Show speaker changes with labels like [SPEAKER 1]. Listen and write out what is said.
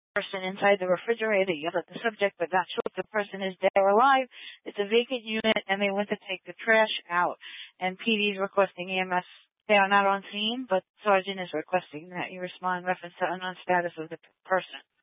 [SPEAKER 1] person inside the refrigerator. You let the subject, but not sure if the person is dead or alive. It's a vacant unit, and they went to take the trash out. And PD's requesting EMS. They are not on scene, but Sergeant is requesting that you respond in reference to unknown status of the person.